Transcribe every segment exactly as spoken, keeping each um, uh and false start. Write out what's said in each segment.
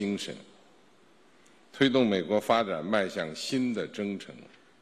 精神，推动美国发展迈向新的征程。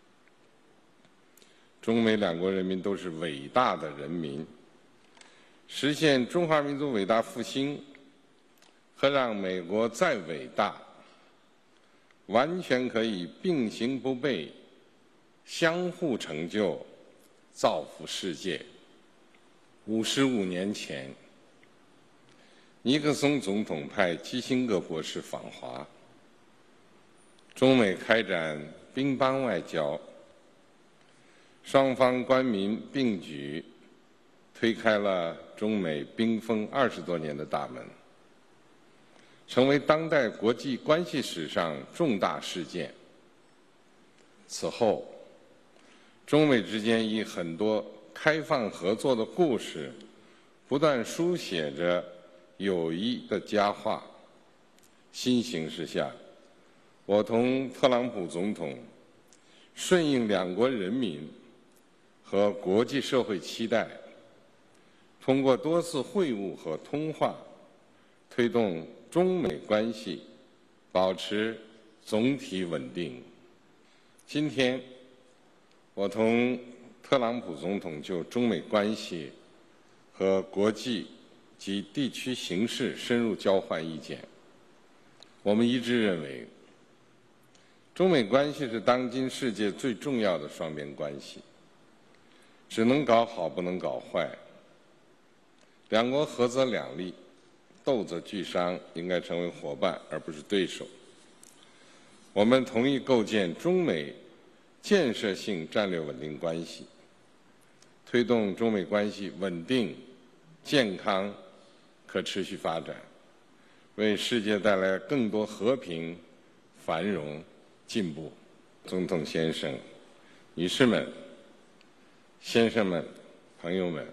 中美两国人民都是伟大的人民，实现中华民族伟大复兴和让美国再伟大，完全可以并行不悖，相互成就，造福世界。五十五年前，尼克松总统派基辛格博士访华，中美开展乒乓外交，双方官民并举，推开了中美冰封二十多年的大门，成为当代国际关系史上重大事件。此后，中美之间以很多开放合作的故事，不断书写着友谊的佳话。新形势下，我同特朗普总统顺应两国人民和国际社会期待，通过多次会晤和通话，推动中美关系保持总体稳定。今天，我同特朗普总统就中美关系和国际及地区形势深入交换意见。我们一致认为，中美关系是当今世界最重要的双边关系，只能搞好，不能搞坏。两国合则两利，斗则俱伤，应该成为伙伴而不是对手。我们同意构建中美建设性战略稳定关系，推动中美关系稳定、健康、可持续发展，为世界带来更多和平、繁荣、进步。总统先生、女士们、先生们、朋友们，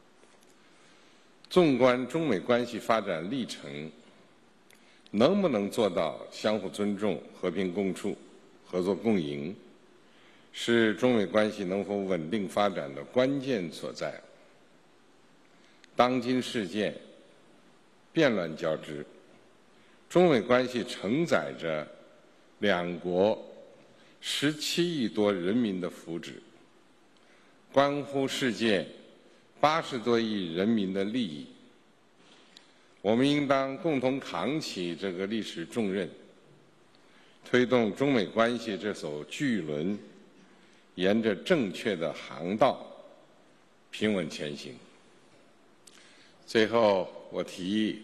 纵观中美关系发展历程，能不能做到相互尊重、和平共处、合作共赢，是中美关系能否稳定发展的关键所在。当今世界变乱交织，中美关系承载着两国十七亿多人民的福祉，关乎世界八十多亿人民的利益。我们应当共同扛起这个历史重任，推动中美关系这艘巨轮沿着正确的航道平稳前行。最后，我提议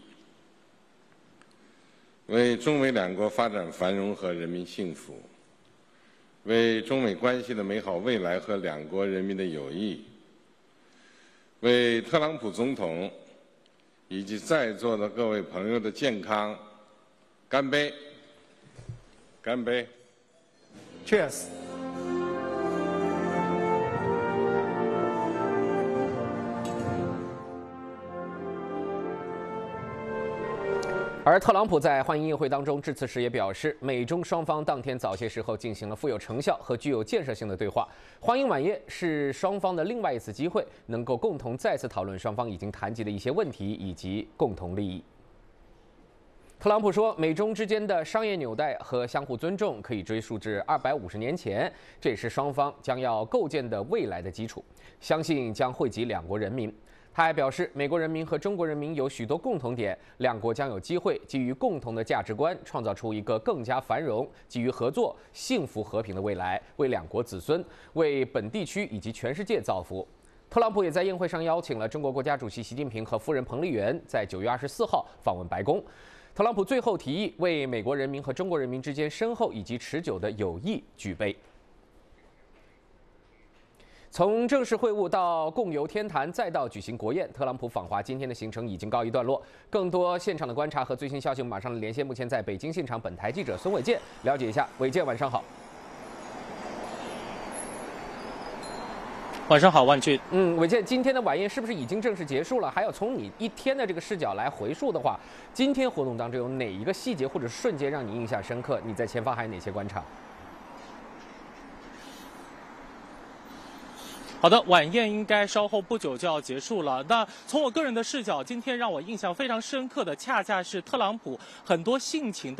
为中美两国发展繁荣和人民幸福，为中美关系的美好未来和两国人民的友谊，为特朗普总统以及在座的各位朋友的健康干杯！干杯 ！Cheers！而特朗普在欢迎宴会当中致辞时也表示，美中双方当天早些时候进行了富有成效和具有建设性的对话。欢迎晚宴是双方的另外一次机会，能够共同再次讨论双方已经谈及的一些问题以及共同利益。特朗普说，美中之间的商业纽带和相互尊重可以追溯至二百五十年前，这也是双方将要构建的未来的基础，相信将惠及两国人民。他还表示，美国人民和中国人民有许多共同点，两国将有机会基于共同的价值观，创造出一个更加繁荣、基于合作、幸福和平的未来，为两国子孙、为本地区以及全世界造福。特朗普也在宴会上邀请了中国国家主席习近平和夫人彭丽媛，在九月二十四号访问白宫。特朗普最后提议为美国人民和中国人民之间深厚以及持久的友谊举杯。从正式会晤到共游天坛，再到举行国宴，特朗普访华今天的行程已经告一段落。更多现场的观察和最新消息，我们马上连线目前在北京现场本台记者孙伟健，了解一下。伟健，晚上好。 晚上好，万俊。 嗯，伟健，今天的晚宴是不是已经正式结束了？还有从你一天的这个视角来回溯的话，今天活动当中有哪一个细节或者瞬间让你印象深刻？你在前方还有哪些观察？ 好的，晚宴应该稍后不久就要结束了。那从我个人的视角，今天让我印象非常深刻的，恰恰是特朗普很多性情的。